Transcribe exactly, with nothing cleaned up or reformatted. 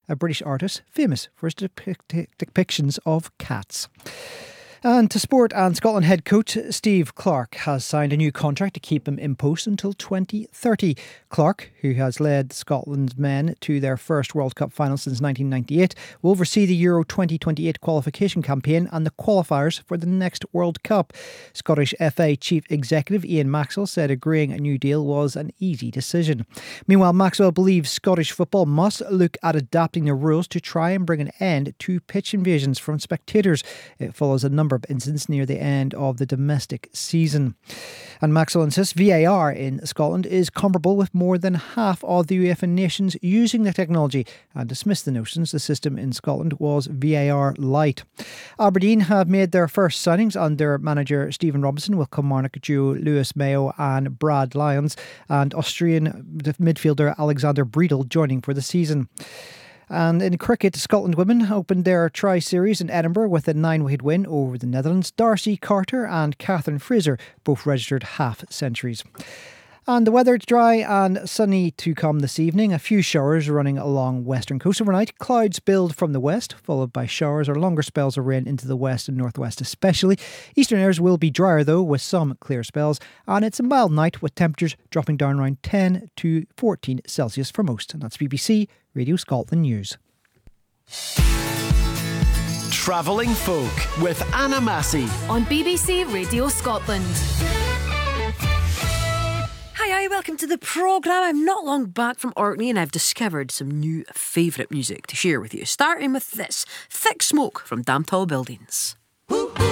a British artist famous for his depict- depictions of cats. And to sport, and Scotland head coach Steve Clarke has signed a new contract to keep him in post until twenty thirty. Clarke, who has led Scotland's men to their first World Cup final since nineteen ninety-eight, will oversee the Euro twenty twenty-eight qualification campaign and the qualifiers for the next World Cup. Scottish F A Chief Executive Ian Maxwell said agreeing a new deal was an easy decision. Meanwhile, Maxwell believes Scottish football must look at adapting the rules to try and bring an end to pitch invasions from spectators. It follows a number of incidents near the end of the domestic season. And Maxwell insists V A R in Scotland is comparable with more than half of the UEFA nations using the technology, and dismissed the notions the system in Scotland was V A R light. Aberdeen have made their first signings under manager Stephen Robinson, with Kilmarnock duo Lewis Mayo and Brad Lyons, and Austrian midfielder Alexander Breedel joining for the season. And in cricket, Scotland women opened their tri-series in Edinburgh with a nine-wicket win over the Netherlands. Darcy Carter and Catherine Fraser both registered half-centuries. And the weather, dry and sunny to come this evening. A few showers running along western coast overnight. Clouds build from the west, followed by showers or longer spells of rain into the west and northwest especially. Eastern areas will be drier though, with some clear spells. And it's a mild night with temperatures dropping down around ten to fourteen Celsius for most. And that's B B C Radio Scotland News. Travelling Folk with Anna Massey on B B C Radio Scotland. Hi, hi, welcome to the programme. I'm not long back from Orkney and I've discovered some new favourite music to share with you. Starting with this, Thick Smoke from Damn Tall Buildings.